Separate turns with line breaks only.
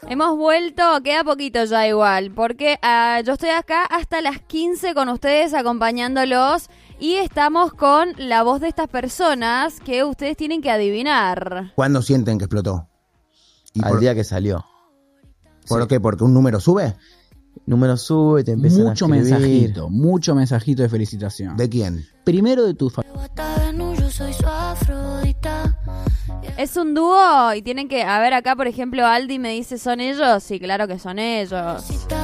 Hemos vuelto, queda poquito ya igual, porque yo estoy acá hasta las 15 con ustedes acompañándolos y estamos con la voz de estas personas que ustedes tienen que adivinar.
¿Cuándo sienten que explotó?
Al día que salió.
¿Por qué? ¿Porque un número sube?
Número sube, te empiezan a escribir.
Mucho mensajito de felicitación.
¿De quién?
Primero de tus
Es un dúo y tienen que, a ver acá por ejemplo Aldi me dice ¿son ellos? Sí, claro que son ellos.